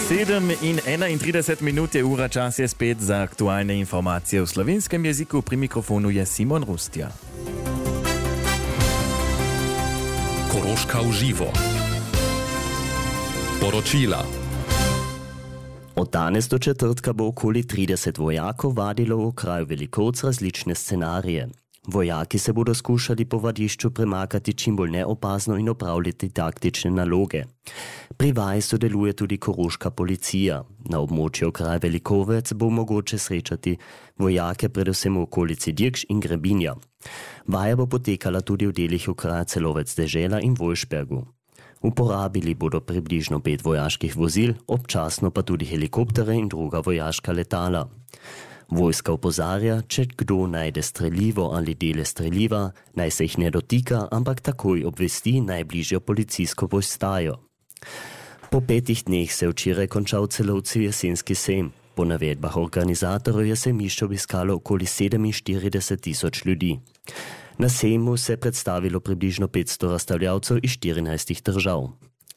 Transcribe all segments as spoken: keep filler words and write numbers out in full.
sedem in enaintrideset minut je ura, čas je spet za aktualne informacije v slovenskem jeziku. Pri mikrofonu je Simon Rustja. Koroška v živo. Poročila. Od danes do četrtka bo okoli trideset vojakov vadilo v kraju Velikovc različne scenarije. Vojaki se bodo skušali po vadišču premakati čim bolj neopazno in opravljati taktične naloge. Pri vaji sodeluje tudi koroška policija. Na območju kraja Velikovec bo mogoče srečati vojake predvsem v okolici Dirkš in Grebinja. Vaja bo potekala tudi v delih kraja Celovec dežela in Vojšbergu. Uporabili bodo približno pet vojaških vozil, občasno pa tudi helikoptere in druga vojaška letala. Vojska opozarja, če kdo najde strelivo ali dele streliva, naj se jih ne dotika, ampak takoj obvesti najbližjo policijsko postajo. Po petih dneh se je včeraj končal celovci jesenski sejem. Po navedbah organizatorjev je sejmišče obiskalo okoli sedeminštirideset tisoč ljudi. Na sejmu se je predstavilo približno petsto razstavljavcev iz štirinajstih držav.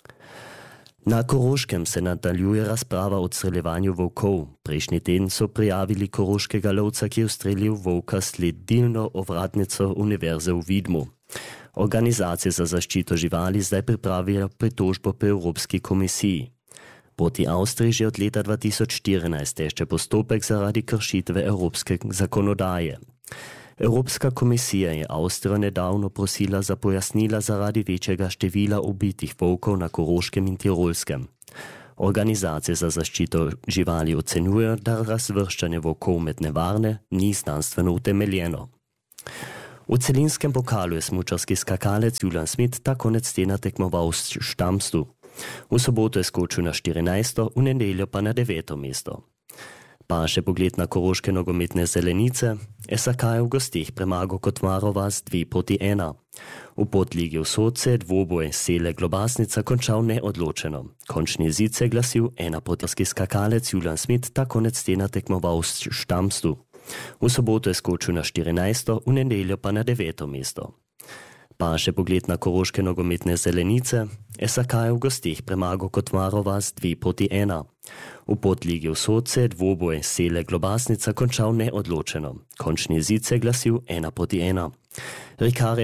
Na Koroškem se nadaljuje razprava o odstreljevanju volkov. Prejšnji teden so prijavili koroškega lovca, ki je ustrelil volka s sledilno ovratnico Univerze v Vidmu. Organizacije za zaščito živali zdaj pripravijo pritožbo pri Evropski komisiji. Proti Avstriji že od leta dva tisoč štirinajst teče postopek zaradi kršitve evropske zakonodaje. Evropska komisija je Avstrijo nedavno prosila za pojasnila zaradi večjega števila ubitih volkov na Koroškem in Tirolskem. Organizacije za zaščito živali ocenjujejo, da razvrščanje volkov med nevarne ni znanstveno utemeljeno. V celinskem pokalu je smučarski skakalec Julian Smith ta konec tedna tekmoval v Štamstu. V soboto je skočil na štirinajsto, v nedeljo pa na deveto mesto. Pa še pogled na koroške nogometne zelenice. S A K je v gosteh premagal Kotmarova z dve proti ena. V podligi v Sodce je dvoboj Sele Globasnica končal neodločeno. Končni izid se je glasil ena proti skakalec Julian Smith ta konec tedna tekmoval v Štamstu. V soboto je skočil na štirinajsto, v nedeljo pa na deveto mesto. Pa še pogled na koroške nogometne zelenice. S A K je v gosteh premagal Kotmarova z dve proti ena. V podligi v Sodce je dvoboj Sele Globasnica končal neodločeno. Končni izid se je glasil ena proti ena.